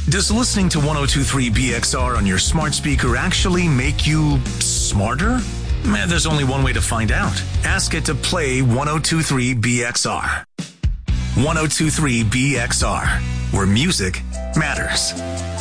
Does listening to 1023 BXR on your smart speaker actually make you smarter? Man, there's only one way to find out. Ask it to play 1023 BXR. 1023 BXR, where music matters.